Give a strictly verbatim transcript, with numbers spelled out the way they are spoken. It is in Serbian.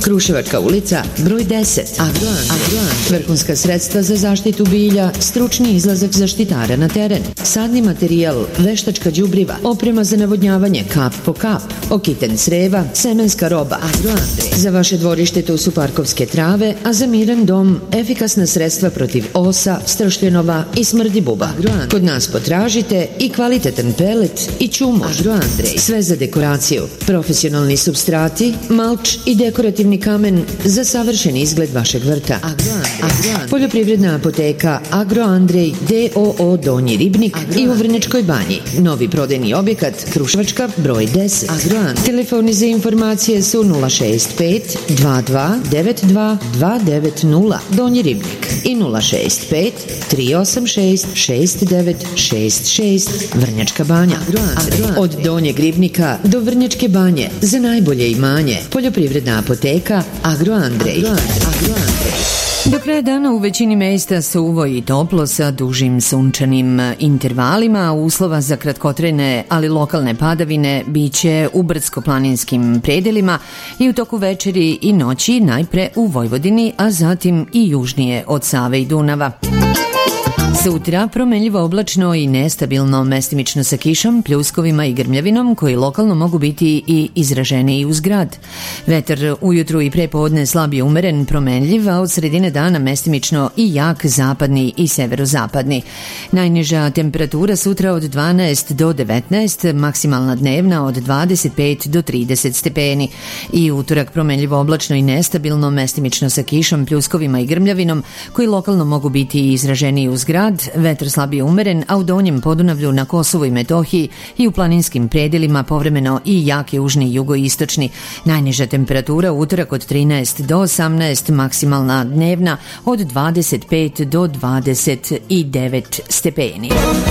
Kruševačka ulica, broj deset. Agroandrej. Agroandrej. Vrhunska sredstva za zaštitu bilja, stručni izlazak zaštitara na teren, sadni materijal, veštačka đubriva, oprema za navodnjavanje kap po kap, okiten creva, semenska roba. Agroandrej. Za vaše dvorište tu su parkovske trave, a za miran dom efikasna sredstva protiv osa, stršljenova i smrdi buba. Agroandrej. Kod nas potražite i kvalitetan pelet i čumur. Agroandrej. Sve za dekoraciju, profesionalni supstrati, malč i dekorativni kamen za savršen izgled vašeg vrta. Agroandrej. Agroandrej. Poljoprivredna apoteka Agroandrej d o o Donji Ribnik Agroandrej. I u Vrnjačkoj banji. Novi prodajni objekat Kruševačka broj deset. Agroandrej. Telefoni za informacije su nula šest pet dva dva devet dva dva devet nula Donji Ribnik i nula šest pet tri osam šest šest devet šest šest Vrnjačka banja. Agroandrej. Od Donjeg Ribnika do Vrnjačke banje za najbolje imanje. Poljoprivredna apoteka Agroandrej. Agroandrej. Do kraja dana u većini mesta suvo i toplo sa dužim sunčanim intervalima. Uslova za kratkotrajne, ali lokalne padavine biće u brdsko-planinskim predelima i u toku večeri i noći najpre u Vojvodini, a zatim i južnije od Save i Dunava. Sutra promenljivo oblačno i nestabilno, mestimično sa kišom, pljuskovima i grmljavinom koji lokalno mogu biti i izraženiji uz grad. Vetar ujutru i prepodne slab je umeren, promenljiv, a od sredine dana mestimično i jak zapadni i severozapadni. Najniža temperatura sutra od dvanaest do devetnaest, maksimalna dnevna od dvadeset pet do trideset stepeni. I utorak promenljivo oblačno i nestabilno, mestimično sa kišom, pljuskovima i grmljavinom koji lokalno mogu biti i izraženiji uz grad. Vetar slabije umeren, a u Donjem Podunavlju, na Kosovu i Metohiji i u planinskim predelima povremeno i jak južni i jugoistočni. Najniža temperatura u utorak od trinaest do osamnaest, maksimalna dnevna od dvadeset pet do dvadeset devet stepeni.